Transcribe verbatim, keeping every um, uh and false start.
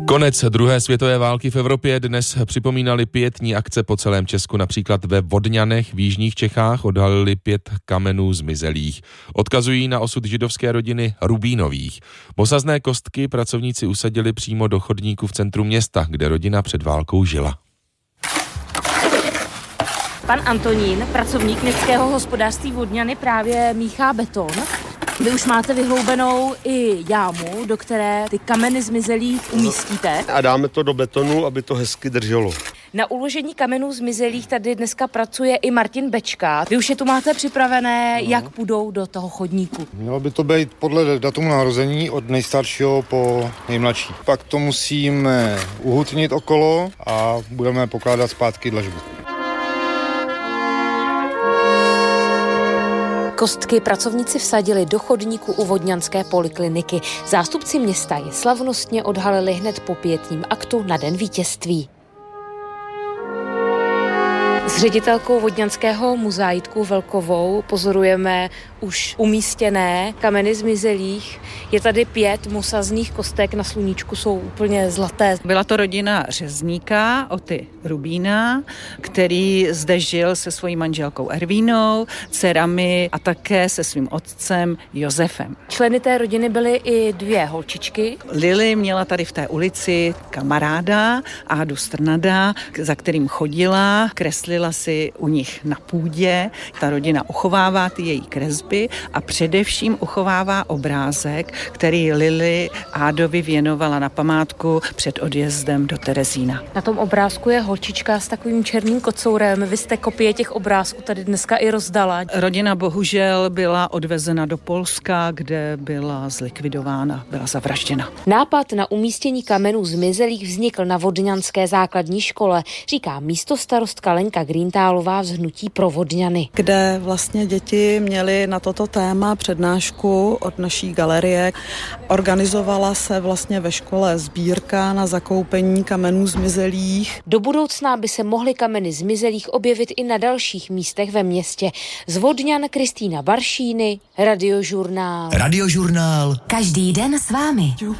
Konec druhé světové války v Evropě dnes připomínali pietní akce po celém Česku. Například ve Vodňanech v jižních Čechách odhalili pět kamenů zmizelých. Odkazují na osud židovské rodiny Rubínových. Posazné kostky pracovníci usadili přímo do chodníku v centru města, kde rodina před válkou žila. Pan Antonín, pracovník městského hospodářství Vodňany, právě míchá beton. Vy už máte vyhloubenou i jámu, do které ty kameny zmizelých umístíte. A dáme to do betonu, aby to hezky drželo. Na uložení kamenů zmizelých tady dneska pracuje i Martin Bečka. Vy už je tu máte připravené, no. Jak půjdou do toho chodníku? Mělo by to být podle datumu narození od nejstaršího po nejmladší. Pak to musíme uhutnit okolo a budeme pokládat zpátky dlažbu. Kostky pracovníci vsadili do chodníku u vodňanské polikliniky. Zástupci města je slavnostně odhalili hned po pietním aktu na Den vítězství. S ředitelkou Vodňanského muzaitku Velkovou pozorujeme už umístěné kameny zmizelých. Je tady pět mosazných kostek, na sluníčku jsou úplně zlaté. Byla to rodina řezníka Oty Rubína, který zde žil se svojí manželkou Ervínou, dcerami a také se svým otcem Josefem. Členy té rodiny byly i dvě holčičky. Lily měla tady v té ulici kamaráda Ádu Strnada, za kterým chodila, kreslila si u nich na půdě. Ta rodina uchovává ty její kresby a především uchovává obrázek, který Lily Ádovi věnovala na památku před odjezdem do Terezína. Na tom obrázku je holčička s takovým černým kocourem. Vy jste kopie těch obrázků tady dneska i rozdala. Rodina bohužel byla odvezena do Polska, kde byla zlikvidována, byla zavražděna. Nápad na umístění kamenů zmizelých vznikl na Vodňanské základní škole, říká místostarostka Lenka Greentálová z Hnutí pro Vodňany. Kde vlastně děti měly na toto téma přednášku od naší galerie. Organizovala se vlastně ve škole sbírka na zakoupení kamenů zmizelých. Do budoucna by se mohly kameny zmizelých objevit i na dalších místech ve městě. Z Vodňan Kristýna Baršíny, Radiožurnál. Radiožurnál. Každý den s vámi.